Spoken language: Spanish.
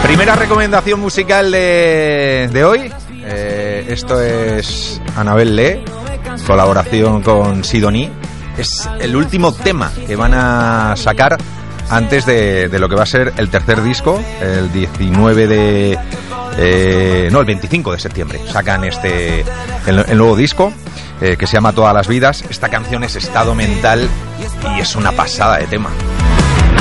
Primera recomendación musical de hoy. Esto es Anabel Lee, colaboración con Sidoní. Es el último tema que van a sacar antes de lo que va a ser el tercer disco, el 25 de septiembre. Sacan el nuevo disco, que se llama Todas las vidas. Esta canción es Estado Mental y es una pasada de tema.